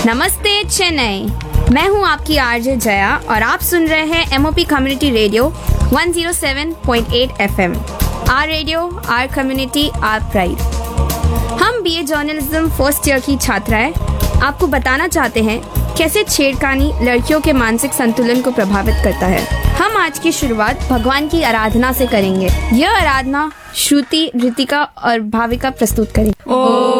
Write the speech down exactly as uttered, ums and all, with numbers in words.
नमस्ते चेन्नई, मैं हूं आपकी आरजे जया और आप सुन रहे हैं MOP community radio one zero seven point eight FM. Are radio, are community, are pride. हम बीए जर्नलिज्म फर्स्ट ईयर की छात्राएं आपको बताना चाहते हैं कैसे छेड़खानी लड़कियों के मानसिक संतुलन को प्रभावित करता है। हम आज की शुरुआत भगवान की आराधना से करेंगे। यह आराधना श्रुति, ऋतिका और भाविका प्रस्तुत करेंगे।